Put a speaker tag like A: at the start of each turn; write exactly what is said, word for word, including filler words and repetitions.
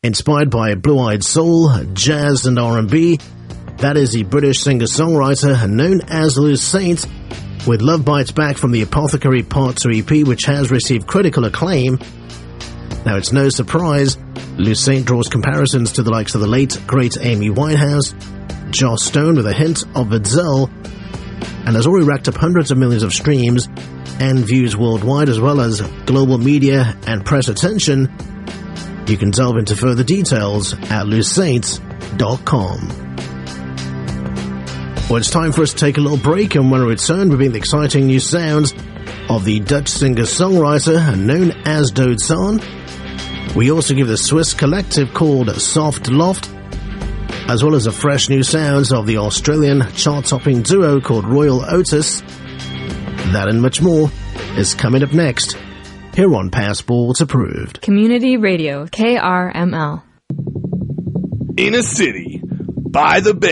A: Inspired by blue-eyed soul, jazz and R and B, that is the British singer-songwriter known as Lou Saint, with Love Bites Back from the Apothecary Part two E P, which has received critical acclaim. Now, it's no surprise, Lou Saint draws comparisons to the likes of the late, great Amy Winehouse, Joss Stone with a hint of Adele, and has already racked up hundreds of millions of streams and views worldwide, as well as global media and press attention. You can delve into further details at lou saint dot com. Well, it's time for us to take a little break, and when we return, we'll be the exciting new sounds of the Dutch singer-songwriter known as Dodsan. We also give the Swiss collective called Soft Loft, as well as the fresh new sounds of the Australian chart-topping duo called Royal Otis. That and much more is coming up next, here on Passport Approved.
B: Community Radio, K R M L.
C: In a city, by the bay.